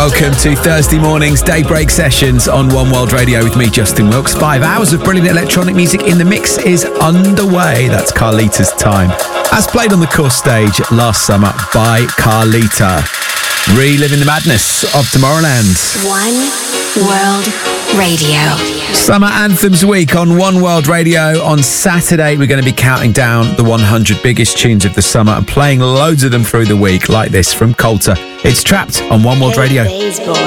Welcome to Thursday morning's Daybreak Sessions on One World Radio with me, Justin Wilkes. 5 hours of brilliant electronic music in the mix is underway. That's Carlita's Time, as played on the Core stage last summer by Carlita. Reliving the madness of Tomorrowland. One World Radio. Summer Anthems Week on One World Radio. On Saturday, we're going to be counting down the 100 biggest tunes of the summer and playing loads of them through the week, like this from Coulter. It's Trapped on One World Radio.